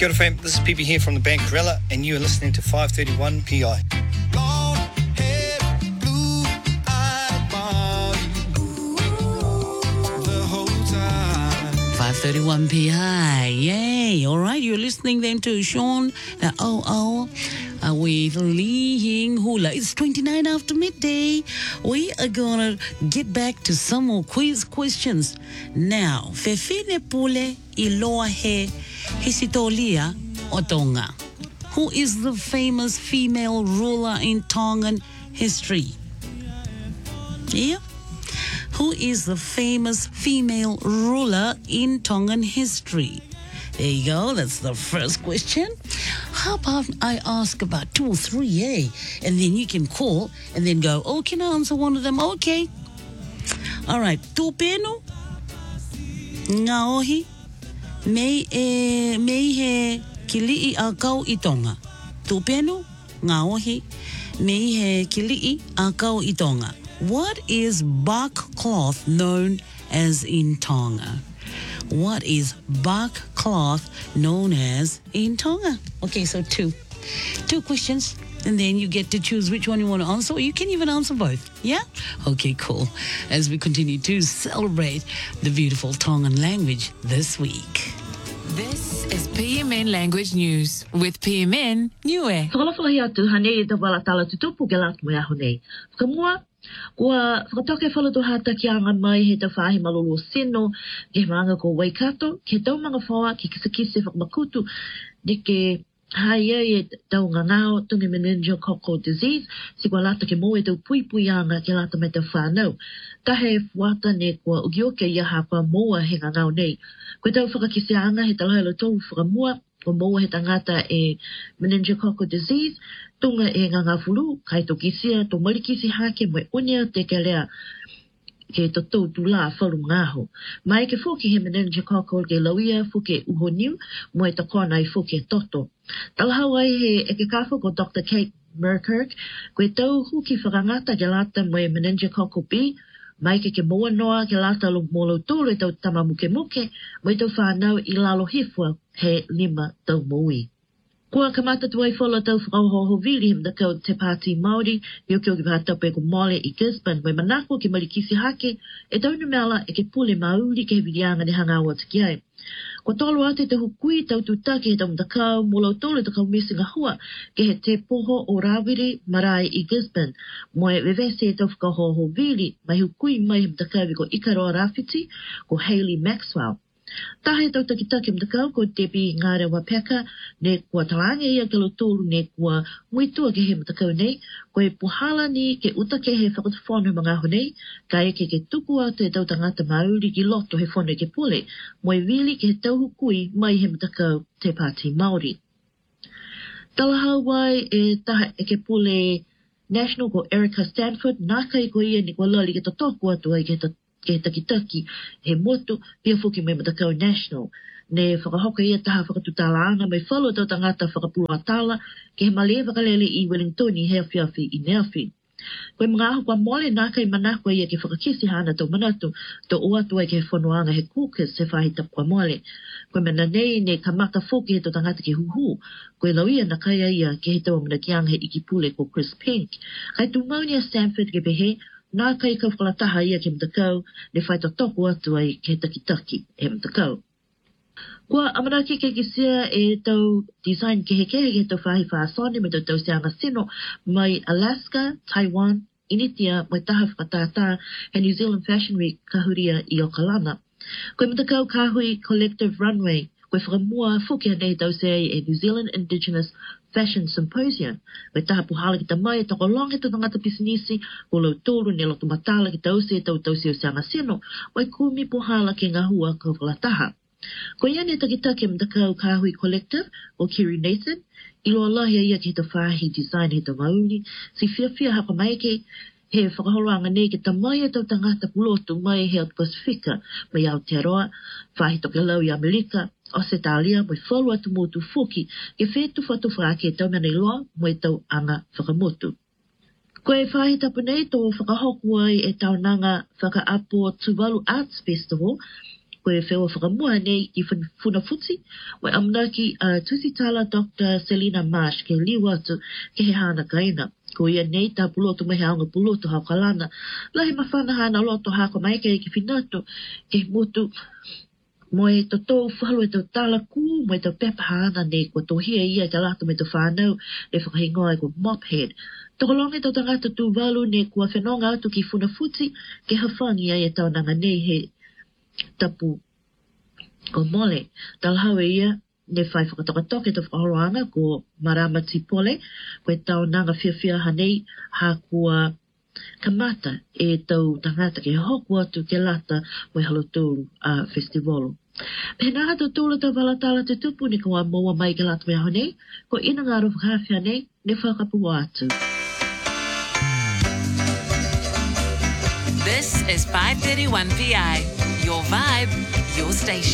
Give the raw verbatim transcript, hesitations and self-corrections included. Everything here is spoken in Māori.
Kia ora fam, this is P P here from the band Corella, and you are listening to five thirty-one P I. five thirty-one P I, yay! All right, you're listening then to Sean uh, oh oh uh, with Lee Hing Hula. It's twenty-nine after midday. We are gonna get back to some more quiz questions now. Fefine pule iloa he hisitolia o Tonga. Who is the famous female ruler in Tongan history? Yeah. Who is the famous female ruler in Tongan history? There you go. That's the first question. How about I ask about two or three, eh? And then you can call and then go, oh, can I answer one of them? Okay. All right. Tupeno, Ngaohi, Mei e Mei he Kili'i a kau I Tonga. Tupeno, Ngaohi, Mei he Kili'i a kau I Tonga. What is bark cloth known as in Tonga? What is bark cloth known as in Tonga? Okay, so two. Two questions, and then you get to choose which one you want to answer, or you can even answer both. Yeah? Okay, cool. As we continue to celebrate the beautiful Tongan language this week. This is P M N Language News with P M N Niue. Whakalawhalahi atu hanei te wala tala tutupu ke latu mai aho nei. Whakamua, kua whakatoke whalatu hata ki anga mai he te whahi malolo seno, ke maanga ko Waikato, ke tau manga whaua ki kisakise whakamakutu, ne ke haia e tau ngangao tungi meningococcal disease, si kua lata ke moe tau pui pui anga ke lata mai te whanau. Tahe fuata ne kua ugioke ia hapa moa he ngangao nei. Koe tau whakakise anga he talahelo tau whakamua, ko moa he tangata e meningococcal disease, tunga e nganga fulu, kai to kisia, to malikisi hake moe unia te ke lea ke to tau tula whalu ngaho. Mai ke fuki he meningococcal ke lauia fuke uho niu, moe ta kona I fuke toto. Talahau ai he e ke kafo ko Doctor Kate Merkirk, koe tau huki whakangata ke lata moe meningococcal B, mai ke ke moa noa ke lata lo molo tūru e tau tama muke muke, moe tau whanau I lalo hifua he lima tau moui. Kua kamata tuai whala tau whakauhoho vili him da kau te pāti Māori, i oki oki pātau pe ko mole I Gisborne, moe manako ke malikisi hake, e tau numela e ke pule mauri ke he virianga ne hangawa te kiai. Ko tolo ate te hukui tau tutake he tau mtakau, molo tolo te kau mesinga hua, ke he te poho o Rawiri marae I Gisborne, moe vevese e tau whakauhoho vili, mai hukui mai him mtakau i ko Ikaroa Rafiti, ko Hayley Maxwell. Tahe tau takitake mtakau ko Debbie Ngare Wapeka, ne kua talange ia ke lo tōru ne kua muitua ke he mtakau nei, ko e puhala ni ke uta ke he whakatawhonu mga honei, ka eke ke tuku atu e tau tangata Māori ki loto he whonu ke pule, mo e wili ke he tau hukui mai he mtakau te pāti Māori. Talahau wai e taha e ke pule National ko Erica Stanford, nā kai ko ia ni kua lali ke tatoku atu ai ke ta ke taki-taki, he motu, pia fuki mai matakau national. Ne whakahoka ia taha whakatutalaanga mai whalo tau tangata whakapua tala, ke he male whakalele I Wellingtoni he awhiawhi I Neawhi. Koe mga aho kua mole nā kai manakua ia ke whakakisi hana tau manatu, tau oatu ai ke he whanuanga he kūkas he whahi tapua mole. Koe mena nei ne kamaka fuki he tau tangata ke huhu, koe lauia na kai ia ke he tau amanakianga he ikipule ko Chris Pink. Kai tu Maunia Stanford ke pehe, nā kai ka whakalataha ia ke mtakau, ne whai toku atu ai ke taki-taki e mtakau. Kua amanaki ke kisia e tau design ke he kehe ke tau whahi whaasone me tau tau seanga sino mai Alaska, Taiwan, Initia, mai taha whakatata he New Zealand Fashion Week kahuria I Okalana. Koe mtakau kahui Collective Runway, koe whakamua fuki nei tau se e New Zealand Indigenous Fashion Symposium. Mai taha puhala ki ta mai e toko longe tau tangata pisinisi, ko lau tōru ne lotu matala ki tau se tau tau se o seanga sino, mai kumi puhala ke ngahua ka whalataha. Ko ia ne takitake mtakau kahui Collective, o Kiri Nathan, ilo alahi ia ki ta whahi design he ta mauni, si fia fia hapa mai ke, he whakaholoanga nei ke ta mai e tau tangata pulotu mai he atu Pasifika, mai Aotearoa, whahi toke lau I Amerika, o se talia mo whalu atu motu fuki ke whetu whatu whaake tau mena iloa mo e tau anga whakamotu. Ko e whahi tapu nei tō whakahoku ai e tau nanga whakaapo Tuvalu Arts Festival Koe e whewa whakamua nei i whuna futi. Wai amna ki uh, tusi tala Doctor Selina Marsh ke liwa atu ke he hana kaina. Ko ia nei tā puloto mai haunga puloto hau kalana. Lahi mawhana hana loto hako mai ke ki whinato ke mutu mo e to tō whalu e tō tala kū mo e tō pepa hana nei ko tō hia ia ka lato me tō whanau e whakahingoa e ko mophead. Toko longe tō tangata tū walu ne kua whenonga atu ki whuna futi ke hawhangi ai e tau nanga nei he tapu ko mole. Talhawe ia ne whai whakatokatoke tō whakaroanga ko Marama Tipole ko e tau nanga whiawhia hanei ha kua kamata e tau tangata ke hoku atu ke lata mo e haloturu a uh, festivalo. Pena hato tūla tau walatala te tupu ni ko a moa mai ke lata me honei ko ina ngā rofu hawhia nei ne whakapua atu. This is five thirty-one P I. Your vibe, your station.